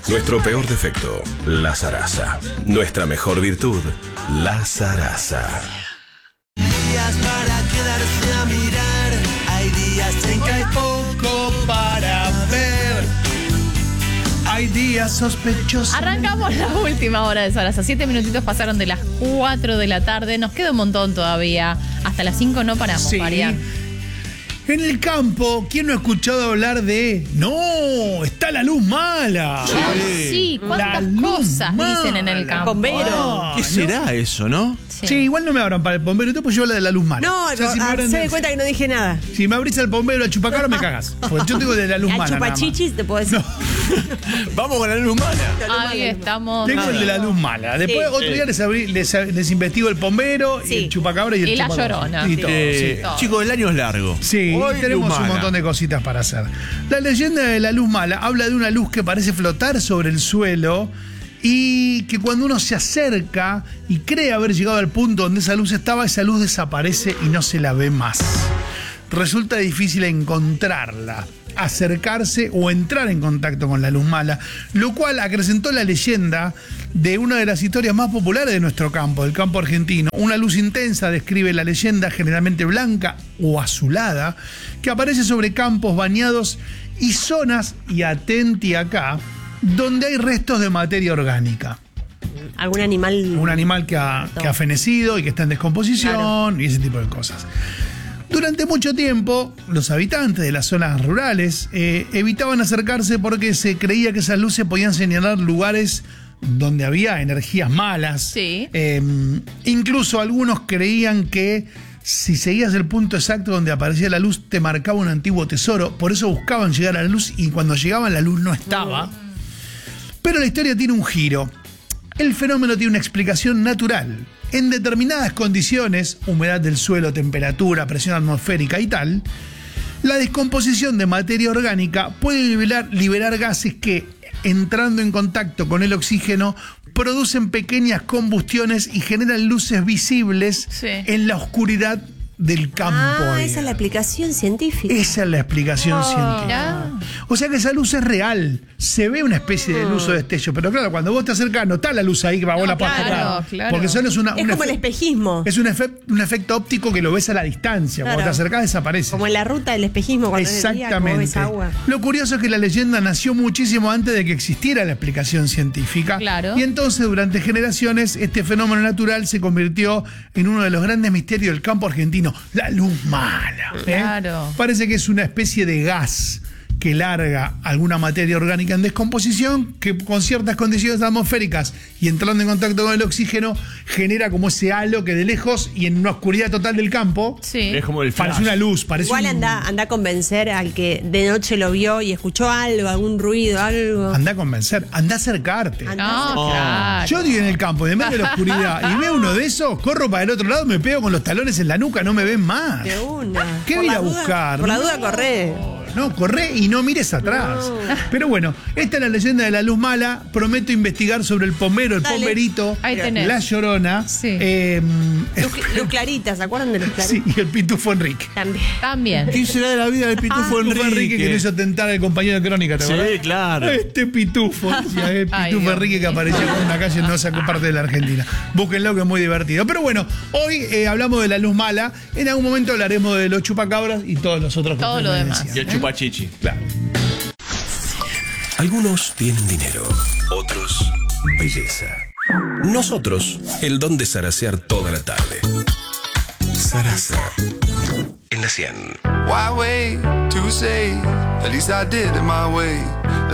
Nuestro peor defecto, la zaraza. Nuestra mejor virtud, la zaraza. Días para quedarse a mirar, hay días en que hay poco para ver. Hay días sospechosos. Arrancamos la última hora de Zaraza. 7 minutitos pasaron de las 4 de la tarde. Nos queda un montón todavía. Hasta las 5 no paramos, Sí. Marian. En el campo, ¿quién no ha escuchado hablar de no, está la luz mala? Sí, La cuántas luz cosas mala. dicen en el campo. Bombero. ¿Qué será eso, no? Sí, igual no me abran para el bombero, pues yo hablo de la luz mala. No, O sea, si me abren- se da cuenta que no dije nada. Si me abrís al bombero, al chupacabra, me cagas. Pues yo tengo de la luz Al mala. nada más. chupachichis te puedo decir. Vamos con la luz mala. Ahí estamos. Tengo el de la luz mala. Después, Sí. otro día les investigo el bombero, y Sí. el chupacabra y el Y la chupacabra. llorona. Y todo, sí. todo. Chicos, el año es largo. Sí, Hoy tenemos luz un mala. montón de cositas para hacer. La leyenda de la luz mala habla de una luz que parece flotar sobre el suelo y que cuando uno se acerca y cree haber llegado al punto donde esa luz estaba, esa luz desaparece y no se la ve más. Resulta difícil encontrarla, acercarse o entrar en contacto con la luz mala, lo cual acrecentó la leyenda de una de las historias más populares de nuestro campo, del campo argentino. Una luz intensa, describe la leyenda, generalmente blanca o azulada, que aparece sobre campos bañados y zonas, y atenti acá, donde hay restos de materia orgánica. Algún animal. Un animal que ha fenecido y que está en descomposición y ese tipo de cosas. Durante mucho tiempo, los habitantes de las zonas rurales evitaban acercarse porque se creía que esas luces podían señalar lugares donde había energías malas. Sí. Incluso algunos creían que si seguías el punto exacto donde aparecía la luz, te marcaba un antiguo tesoro. Por eso buscaban llegar a la luz y cuando llegaban la luz no estaba. Pero la historia tiene un giro. El fenómeno tiene una explicación natural. En determinadas condiciones, humedad del suelo, temperatura, presión atmosférica y tal, la descomposición de materia orgánica puede liberar gases que, entrando en contacto con el oxígeno, producen pequeñas combustiones y generan luces visibles Sí. en la oscuridad del campo. Esa es la aplicación científica. Esa es la explicación científica. Mirá. O sea que esa luz es real. Se ve una especie de luz o destello. Pero claro, cuando vos te acercás, no está la luz ahí que va a la parte claro, atrás. claro. Porque solo es Es como el espejismo. Es un efecto óptico que lo ves a la distancia. Claro. Cuando te acercás, desaparece. Como en la ruta del espejismo cuando es de día, como ves Exactamente. agua. Lo curioso es que la leyenda nació muchísimo antes de que existiera la explicación científica. Claro. Y entonces, durante generaciones, este fenómeno natural se convirtió en uno de los grandes misterios del campo argentino, la luz mala. Claro. Parece que es una especie de gas que larga alguna materia orgánica en descomposición, que con ciertas condiciones atmosféricas y entrando en contacto con el oxígeno, genera como ese halo que de lejos y en una oscuridad total del campo, Sí. Es como el flash. parece una luz, parece Igual un... anda a convencer al que de noche lo vio y escuchó algo, algún ruido, algo. Anda a convencer, anda a acercarte. No, claro. Yo estoy en el campo, de medio de la oscuridad, y veo uno de esos, corro para el otro lado, me pego con los talones en la nuca, no me ven más. De una. ¿Qué Por voy la a duda- buscar? Por la duda, corre. No, corre y no mires atrás. Pero bueno, esta es la leyenda de la luz mala. Prometo investigar sobre el pomero, el Dale. pomberito, Ahí tenés. la llorona. Sí. Luz Clarita, ¿se acuerdan de Luz Clarita? Sí, y el pitufo Enrique. También. También. ¿Qué será de la vida del pitufo Pitufo Enrique que lo hizo tentar al compañero de Crónica, ¿te acordás? Sí, claro. Este pitufo, decía, el Ay, pitufo Dios Enrique que mío. apareció en una calle no sacó parte de la Argentina. Búsquenlo que es muy divertido. Pero bueno, hoy hablamos de la luz mala. En algún momento hablaremos de los chupacabras y todos los otros. Todo lo demás. Y el chupachichi. Claro. Algunos tienen dinero, otros belleza. Nosotros, el don de zarasear toda la tarde. Zaraza. En la 100. Why wait to say? At least I did it my way.